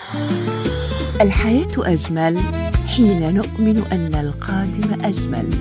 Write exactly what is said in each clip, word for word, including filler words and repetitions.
الحياة أجمل حين نؤمن أن القادم أجمل.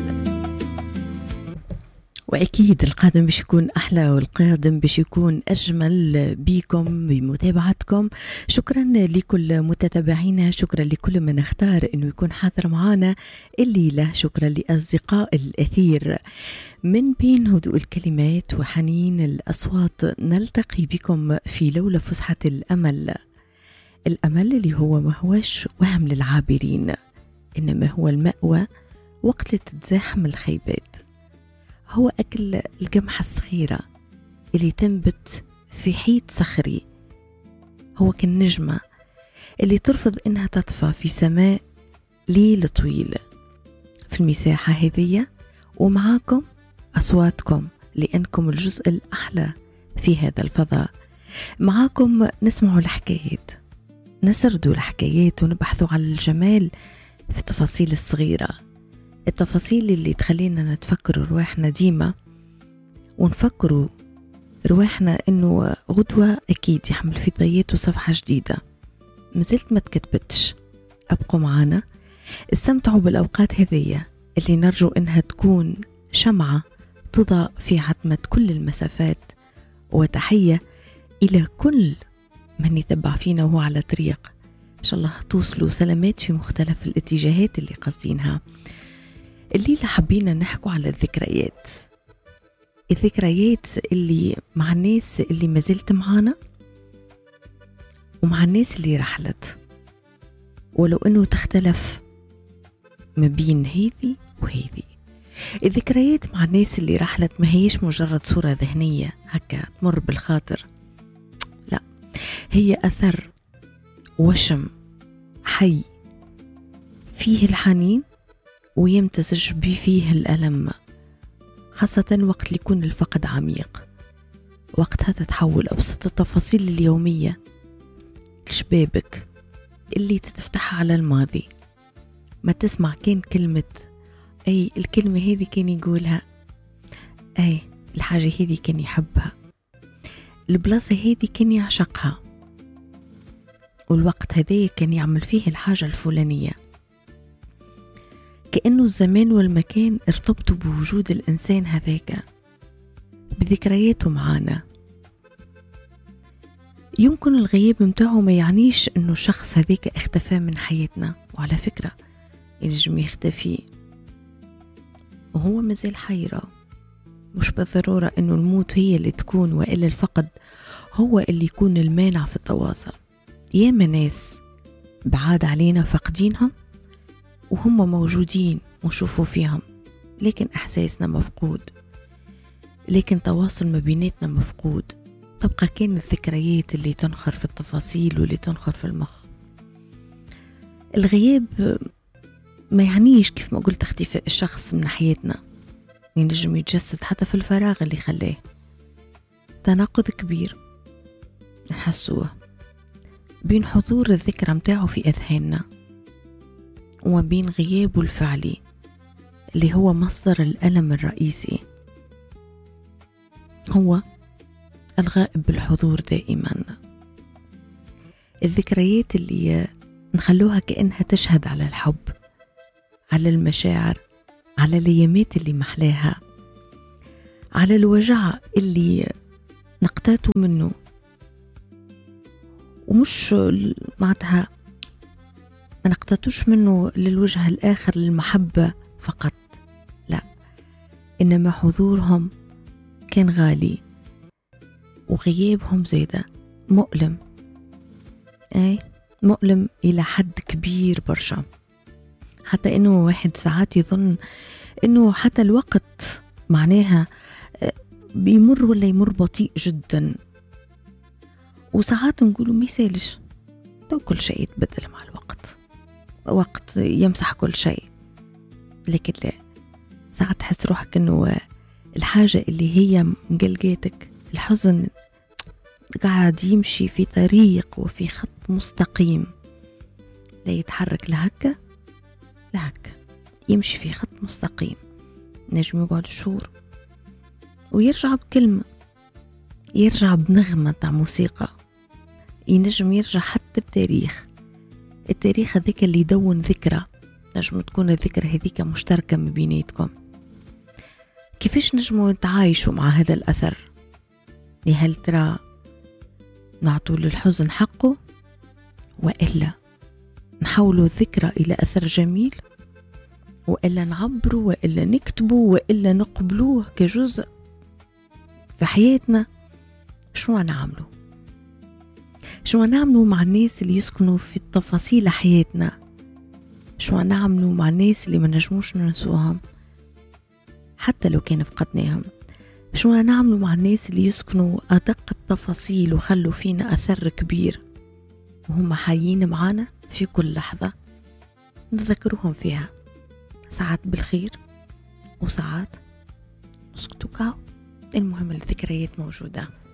وأكيد القادم بش يكون أحلى والقادم بش يكون أجمل بيكم بمتابعتكم. شكرا لكل متتابعينا، شكرا لكل من اختار أنه يكون حاضر معنا الليلة، شكرا لأصدقاء الأثير. من بين هدوء الكلمات وحنين الأصوات نلتقي بكم في لولا فسحة الأمل. الأمل اللي هو ما هوش وهم للعابرين، إنما هو المأوى وقت لتتزاحم الخيبات. هو أكل القمحة الصغيرة اللي تنبت في حيط صخري. هو كالنجمة اللي ترفض إنها تطفى في سماء ليل طويل. في المساحة هذية ومعاكم أصواتكم، لأنكم الجزء الأحلى في هذا الفضاء. معاكم نسمع الحكايات، نسردوا الحكايات ونبحثوا عن الجمال في التفاصيل الصغيرة، التفاصيل اللي تخلينا نتفكر رواحنا ديما، ونفكروا رواحنا انه غدوة اكيد يحمل في ضياته صفحة جديدة مازلت ما تكتبتش. ابقوا معنا، استمتعوا بالاوقات هذية اللي نرجو انها تكون شمعة تضاء في عتمة كل المسافات. وتحية الى كل من يتبع فينا وهو على طريق، ان شاء الله توصلوا سلامات في مختلف الاتجاهات اللي قصدينها. الليلة حبينا نحكوا على الذكريات، الذكريات اللي مع الناس اللي ما زلت معانا ومع الناس اللي رحلت، ولو انه تختلف ما بين هذي وهذي. الذكريات مع الناس اللي رحلت ما هيش مجرد صورة ذهنية هكا تمر بالخاطر، لا، هي أثر وشم حي فيه الحنين ويمتزج بي فيه الألم، خاصة وقت اللي يكون الفقد عميق. وقتها تتحول أبسط التفاصيل اليومية لشبابك اللي تتفتح على الماضي. ما تسمع كان كلمة أي الكلمة هذه كان يقولها، أي الحاجة هذه كان يحبها، البلاصة هذه كان يعشقها، والوقت هذا كان يعمل فيه الحاجة الفلانية. كأنه الزمان والمكان ارتبطوا بوجود الإنسان هذاك بذكرياته معانا. يمكن الغياب متاعه ما يعنيش انه الشخص هذاك اختفى من حياتنا، وعلى فكرة ينجم يختفي وهو مازال حيرة. مش بالضرورة انه الموت هي اللي تكون، وإلا الفقد هو اللي يكون المانع في التواصل. ياما ناس بعاد علينا فقدينهم وهم موجودين ونشوفوا فيهم، لكن احساسنا مفقود، لكن تواصل ما بيناتنا مفقود. تبقى كان الذكريات اللي تنخر في التفاصيل واللي تنخر في المخ. الغياب ما يعنيش كيف ما قلت اختفاء الشخص من حياتنا، ينجم يتجسد حتى في الفراغ اللي خلاه. تناقض كبير نحسوه بين حضور الذكرى متاعه في أذهاننا وما بين غيابه الفعلي اللي هو مصدر الألم الرئيسي. هو الغائب بالحضور دائما. الذكريات اللي نخلوها كأنها تشهد على الحب، على المشاعر، على الأيامات اللي محلاها، على الوجع اللي نقتاته منه. ومش معناتها ما نقتاتوش منه للوجه الآخر للمحبة فقط، لا، إنما حضورهم كان غالي وغيابهم زيادة مؤلم. أي مؤلم إلى حد كبير برشا، حتى إنه واحد ساعات يظن إنه حتى الوقت معناها بيمر ولا يمر بطيء جدا، وساعات نقولوا ميسالش، لو كل شيء يتبدل مع الوقت، وقت يمسح كل شيء. لكن لا، ساعات تحس روحك إنه الحاجة اللي هي مقلقاتك، الحزن قاعد يمشي في طريق وفي خط مستقيم، لا يتحرك لهكا لهكا، يمشي في خط مستقيم. نجم يقعد شهور ويرجع بكلمة، يرجع بنغمة تاع موسيقى، ينجم يرجع حتى بتاريخ التاريخ هذيك اللي يدون ذكرى، نجم تكون الذكرى هذيك مشتركة ما بيناتكم. كيفاش نجموا نتعايشوا مع هذا الأثر؟ هل ترى نعطوا للحزن حقه، وإلا نحولوا الذكرى إلى أثر جميل، وإلا نعبروا، وإلا نكتبوا، وإلا نقبلوه كجزء في حياتنا؟ شو نعملوا؟ شو نعملوا مع الناس اللي يسكنوا في التفاصيل حياتنا؟ شو نعملوا مع الناس اللي ما نجموش ننسوهم حتى لو كان فقدناهم؟ شو نعملوا مع الناس اللي يسكنوا أدق التفاصيل وخلوا فينا أثر كبير وهم حيين معانا في كل لحظة نذكرهم فيها، ساعات بالخير وساعات نسكتوا كاو، المهم الذكريات موجودة.